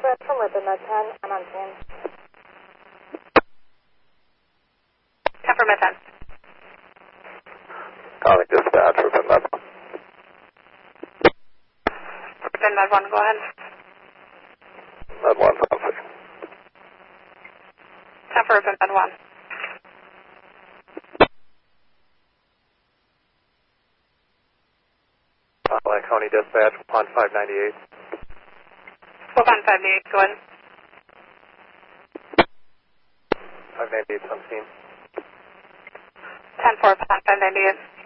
Red from within the 10, I'm on scene. 10 for Med 10. Calling dispatch for Med 1. Within Med 1, go ahead. Med 1, something. 10 for within Med 1. Lake County dispatch, pond 598. We'll find 598, go ahead. 598, I'm scene. 10 for pond 598.